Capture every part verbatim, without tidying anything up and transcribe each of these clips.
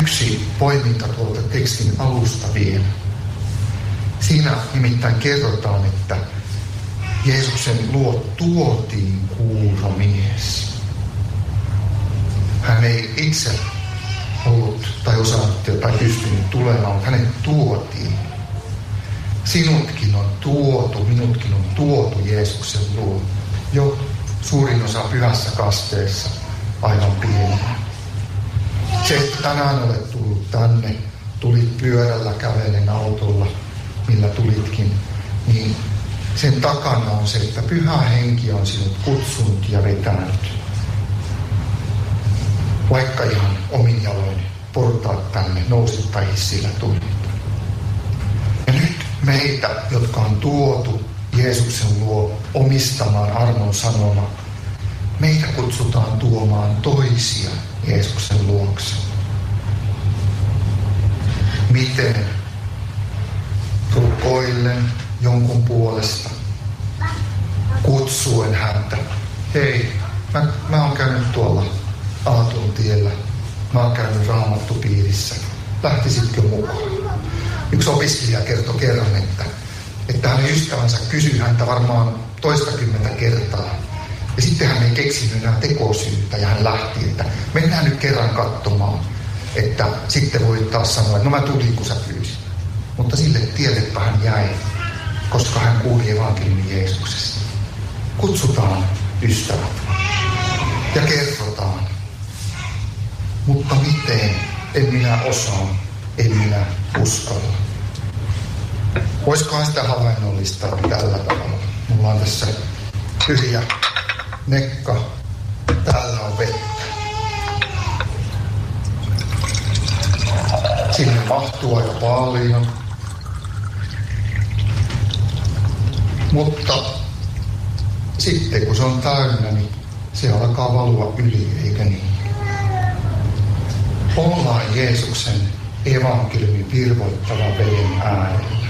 yksi poiminta tuolta tekstin alusta vielä. Siinä nimittäin kerrotaan, että Jeesuksen luo tuotiin kuuro mies. Hän ei itse ollut tai osannut tai pystynyt tulemaan, mutta hänet tuotiin. Sinutkin on tuotu, minutkin on tuotu Jeesuksen luo. Jo suurin osa pyhässä kasteessa aivan pienenä. Se, että tänään olet tullut tänne, tulit pyörällä, kävelen, autolla, millä tulitkin, niin sen takana on se, että Pyhä Henki on sinut kutsunut ja vetänyt. Vaikka ihan omin jaloin portaat tänne nousit tai hissillä tulit. Ja nyt meitä, jotka on tuotu Jeesuksen luo omistamaan armon sanoma, meitä kutsutaan tuomaan toisia Jeesuksen luokse. Miten? Rukoillen jonkun puolesta, kutsuen häntä. Hei, mä, mä oon käynyt tuolla Aaton tiellä, mä oon käynyt raamattupiirissä. Lähtisitkö mukaan? Yksi opiskelija kertoi kerran, että, että hänen ystävänsä kysyi häntä varmaan toistakymmentä kertaa. Ja sitten hän ei keksinyt enää tekosyyttä ja hän lähti, että mennään nyt kerran katsomaan, että sitten voi taas sanoa, että no mä tulin kun sä pyysit. Mutta sille tiellepä hän jäi, koska hän kuuli evankeliumin Jeesuksesta. Kutsutaan ystävät ja kerrotaan. Mutta miten? En minä osaa, en minä uskalla. Voisikohan sitä havainnollistaa tällä tavalla? Mulla on tässä tyhjä nekka. Täällä on vettä. Sinne mahtuu aika paljon. Mutta sitten kun se on täynnä, niin se alkaa valua yli, eikä niin? Ollaan Jeesuksen evankeliumin virvoittava veden äärellä.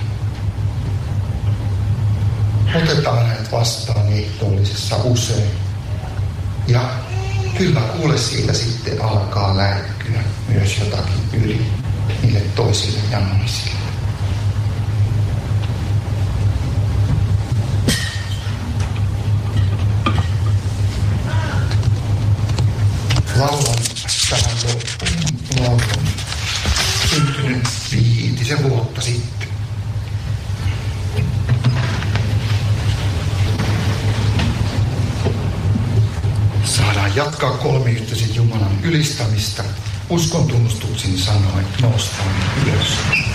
Otetaan hänet vastaan ehtoollisessa usein. Ja kyllä kuule siitä sitten alkaa läikkyä myös jotakin yli niille toisille janoisille. Laulan tähän loppuun. Laulan syntynyt viitisen vuotta sitten. Saadaan jatkaa kolmiyhteisen Jumalan ylistämistä. Uskon tunnustuksin sanoen noustaan ylös.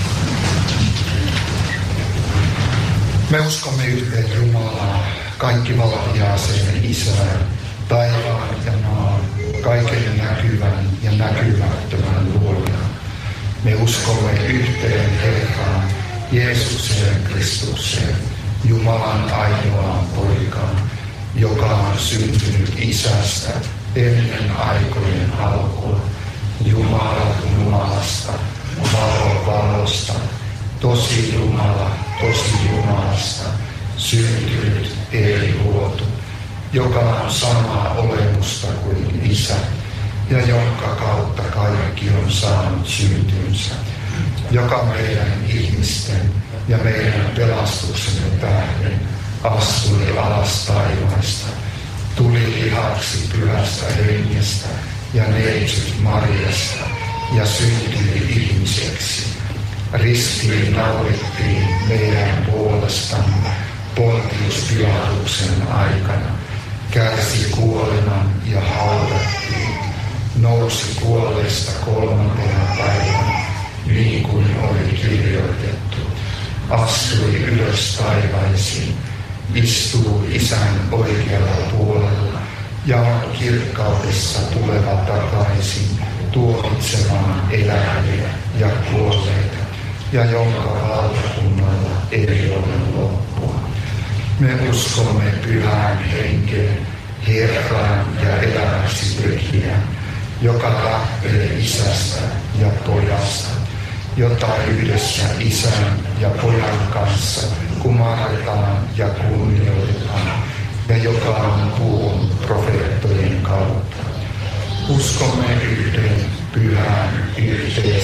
Me uskomme yhteen Jumalaa, kaikki valtiaaseen Isää, taivaan ja maan, kaiken näkyvän ja näkymättömän luojan. Me uskomme yhteen Herraan, Jeesukseen Kristukseen, Jumalan ainoaan poikaan, joka on syntynyt Isästä ennen aikojen alkua, Jumala Jumalasta, valo valosta, tosi Jumala, tosi Jumalasta, syntynyt ei luotu, joka on samaa olemusta kuin Isä, ja jonka kautta kaikki on saanut syntynsä, joka meidän ihmisten ja meidän pelastuksemme tähden astui alas taivaasta, tuli lihaksi pyhästä hengestä ja neitsyt Mariasta ja syntyi ihmiseksi. Ristiin naurittiin meidän puolestamme Pontius Pilatuksen aikana, kärsi kuoleman ja haudattiin, nousi kuolleista kolmantena päivänä, niin kuin oli kirjoitettu, astui ylös taivaisiin, istuu Isän oikealla puolella ja on kirkkaudessa tuleva takaisin tuomitsemaan eläviä ja kuolleita, ja jonka valtakunnalla ei ole loppua. Me uskomme Pyhään Henkeen, Herraan ja eläväksi tekijään, joka lähtee Isästä ja Pojasta, jota yhdessä Isän ja Pojan kanssa kumarretaan ja kunnioitetaan, ja joka on puhunut profeettojen kautta. Uskomme yhteen pyhään, yhteen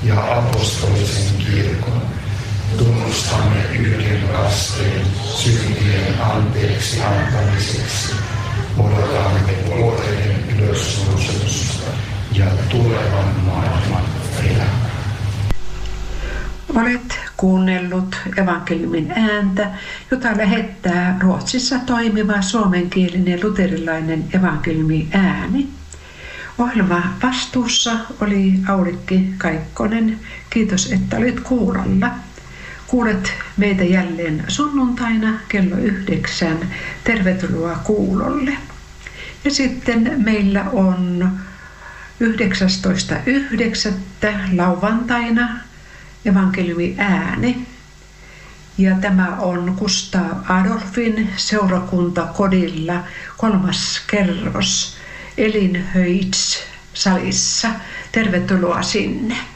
ja apostolisen kirkon. Tunnustamme yhden kasteen syntien anteeksi antamiseksi. Odotamme vuoteen ylösnousemusta ja tulevan maailman elämää. Olet kuunnellut evankeliumin ääntä, jota lähettää Ruotsissa toimiva suomenkielinen luterilainen evankeliumin ääni. Ohjelma vastuussa oli Aulikki Kaikkonen. Kiitos, että olit kuulolla. Kuulet meitä jälleen sunnuntaina kello yhdeksän. Tervetuloa kuulolle. Ja sitten meillä on yhdeksästoista yhdeksättä lauantaina evankeliumin ääni. Ja tämä on Gustav Adolfin seurakuntakodilla kolmas kerros Elinhöits salissa. Tervetuloa sinne.